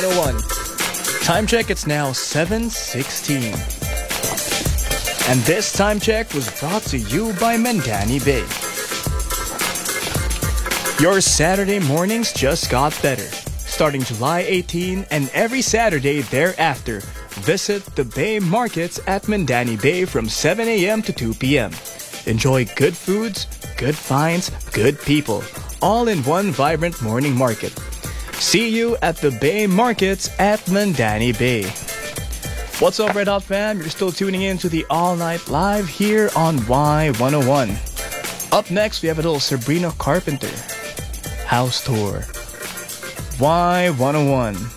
101. Time check, it's now 7:16. And this time check was brought to you by Mandani Bay. Your Saturday mornings just got better. Starting July 18 and every Saturday thereafter, visit the Bay Markets at Mandani Bay from 7 a.m. to 2 p.m. Enjoy good foods, good finds, good people, all in one vibrant morning market. See you at the Bay Markets at Mandani Bay. What's up, Red Hot fam? You're still tuning in to the All Night Live here on Y101. Up next, we have a little Sabrina Carpenter House Tour. Y101.